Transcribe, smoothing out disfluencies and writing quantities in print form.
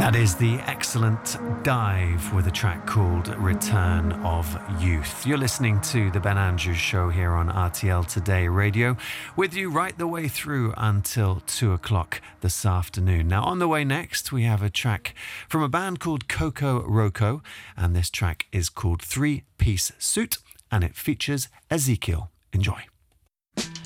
That is the excellent Dive with a track called Return of Youth. You're listening to The Ben Andrews Show here on RTL Today Radio, with you right the way through until 2 o'clock this afternoon. Now, on the way next, we have a track from a band called Coco Roco, and this track is called Three Piece Suit, and it features Ezekiel. Enjoy.